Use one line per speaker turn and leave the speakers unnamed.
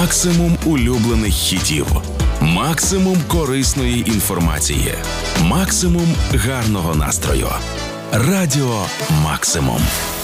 Максимум улюблених хітів. Максимум корисної інформації. Максимум гарного настрою. Радіо Максимум.